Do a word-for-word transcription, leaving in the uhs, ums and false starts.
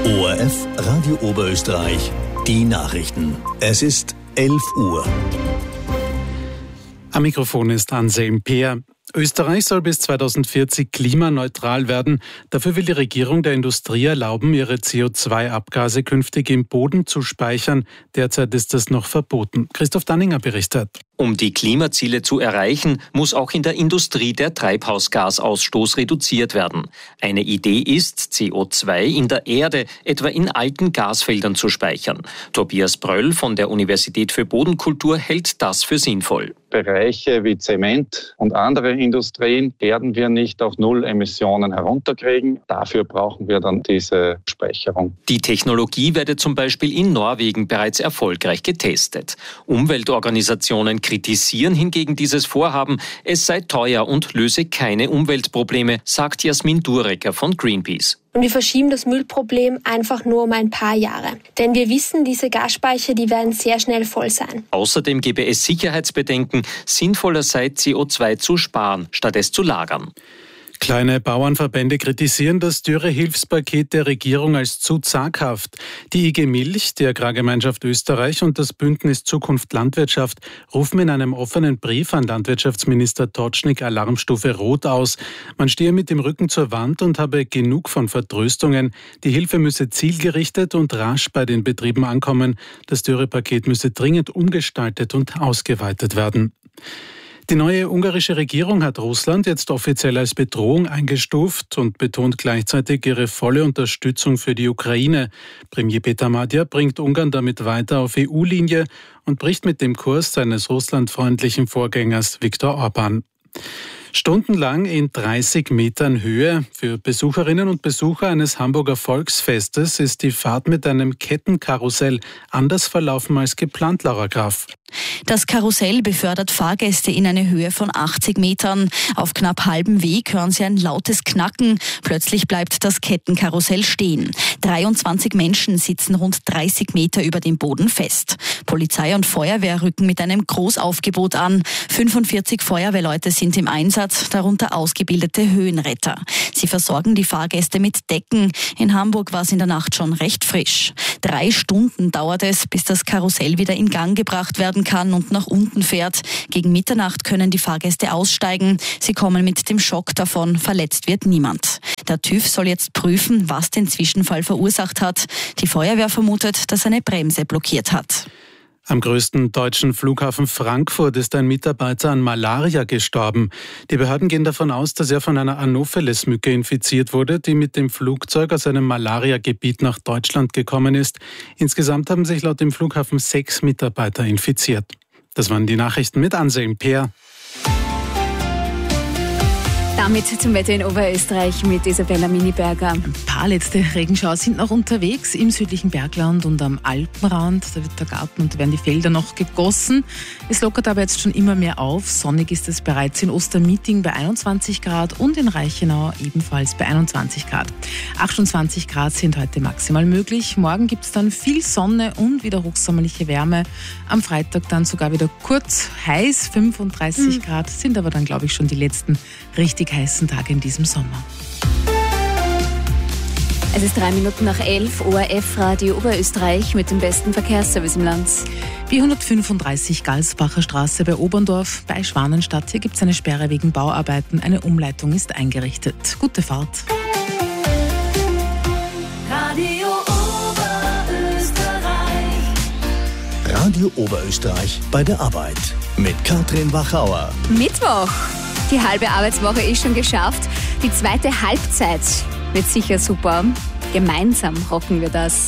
O R F Radio Oberösterreich, die Nachrichten. Es ist elf Uhr. Am Mikrofon ist Anselm Peer. Österreich soll bis zweitausendvierzig klimaneutral werden. Dafür will die Regierung der Industrie erlauben, ihre C O zwei Abgase künftig im Boden zu speichern. Derzeit ist das noch verboten. Christoph Danninger berichtet. Um die Klimaziele zu erreichen, muss auch in der Industrie der Treibhausgasausstoß reduziert werden. Eine Idee ist, C O zwei in der Erde, etwa in alten Gasfeldern zu speichern. Tobias Bröll von der Universität für Bodenkultur hält das für sinnvoll. Bereiche wie Zement und andere Industrien werden wir nicht auf Null Emissionen herunterkriegen. Dafür brauchen wir dann diese Speicherung. Die Technologie werde zum Beispiel in Norwegen bereits erfolgreich getestet. Umweltorganisationen kritisieren hingegen dieses Vorhaben. Es sei teuer und löse keine Umweltprobleme, sagt Jasmin Durecker von Greenpeace. Und wir verschieben das Müllproblem einfach nur um ein paar Jahre. Denn wir wissen, diese Gasspeicher, die werden sehr schnell voll sein. Außerdem gebe es Sicherheitsbedenken, sinnvoller sei C O zwei zu sparen, statt es zu lagern. Kleine Bauernverbände kritisieren das Dürrehilfspaket der Regierung als zu zaghaft. Die I G Milch, die Agrargemeinschaft Österreich und das Bündnis Zukunft Landwirtschaft rufen in einem offenen Brief an Landwirtschaftsminister Totschnig Alarmstufe Rot aus. Man stehe mit dem Rücken zur Wand und habe genug von Vertröstungen. Die Hilfe müsse zielgerichtet und rasch bei den Betrieben ankommen. Das Dürrepaket müsse dringend umgestaltet und ausgeweitet werden. Die neue ungarische Regierung hat Russland jetzt offiziell als Bedrohung eingestuft und betont gleichzeitig ihre volle Unterstützung für die Ukraine. Premier Peter Madja bringt Ungarn damit weiter auf E U-Linie und bricht mit dem Kurs seines russlandfreundlichen Vorgängers Viktor Orban. Stundenlang in dreißig Metern Höhe. Für Besucherinnen und Besucher eines Hamburger Volksfestes ist die Fahrt mit einem Kettenkarussell anders verlaufen als geplant, Laura Graf. Das Karussell befördert Fahrgäste in eine Höhe von achtzig Metern. Auf knapp halbem Weg hören sie ein lautes Knacken. Plötzlich bleibt das Kettenkarussell stehen. dreiundzwanzig Menschen sitzen rund dreißig Meter über dem Boden fest. Polizei und Feuerwehr rücken mit einem Großaufgebot an. fünfundvierzig Feuerwehrleute sind im Einsatz, darunter ausgebildete Höhenretter. Sie versorgen die Fahrgäste mit Decken. In Hamburg war es in der Nacht schon recht frisch. Drei Stunden dauert es, bis das Karussell wieder in Gang gebracht werden kann und nach unten fährt. Gegen Mitternacht können die Fahrgäste aussteigen. Sie kommen mit dem Schock davon. Verletzt wird niemand. Der TÜV soll jetzt prüfen, was den Zwischenfall verursacht hat. Die Feuerwehr vermutet, dass eine Bremse blockiert hat. Am größten deutschen Flughafen Frankfurt ist ein Mitarbeiter an Malaria gestorben. Die Behörden gehen davon aus, dass er von einer Anopheles-Mücke infiziert wurde, die mit dem Flugzeug aus einem Malariagebiet nach Deutschland gekommen ist. Insgesamt haben sich laut dem Flughafen sechs Mitarbeiter infiziert. Das waren die Nachrichten mit Anselm Peer. Damit zum Wetter in Oberösterreich mit Isabella Miniberger. Ein paar letzte Regenschauer sind noch unterwegs im südlichen Bergland und am Alpenrand. Da wird der Garten und da werden die Felder noch gegossen. Es lockert aber jetzt schon immer mehr auf. Sonnig ist es bereits in Ostermieting bei einundzwanzig Grad und in Reichenau ebenfalls bei einundzwanzig Grad. achtundzwanzig Grad sind heute maximal möglich. Morgen gibt es dann viel Sonne und wieder hochsommerliche Wärme. Am Freitag dann sogar wieder kurz heiß, fünfunddreißig mhm. Grad, sind aber dann, glaube ich, schon die letzten richtig heißen Tage in diesem Sommer. Es ist drei Minuten nach elf, O R F Radio Oberösterreich mit dem besten Verkehrsservice im Land. B hundertfünfunddreißig Galsbacher Straße bei Oberndorf bei Schwanenstadt. Hier gibt es eine Sperre wegen Bauarbeiten. Eine Umleitung ist eingerichtet. Gute Fahrt. Radio Oberösterreich. Radio Oberösterreich bei der Arbeit mit Katrin Wachauer. Mittwoch. Die halbe Arbeitswoche ist schon geschafft. Die zweite Halbzeit wird sicher super. Gemeinsam rocken wir das.